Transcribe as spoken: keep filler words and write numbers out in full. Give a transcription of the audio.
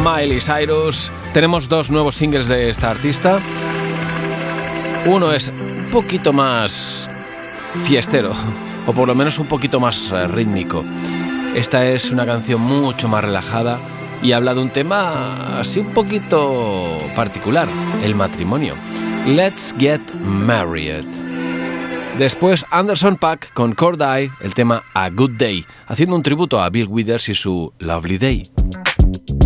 Miley Cyrus. Tenemos dos nuevos singles de esta artista. Uno es un poquito más fiestero, o por lo menos un poquito más rítmico. Esta es una canción mucho más relajada y habla de un tema así un poquito particular, el matrimonio. Let's Get Married. Después Anderson .Paak con Corday, el tema A Good Day, haciendo un tributo a Bill Withers y su Lovely Day.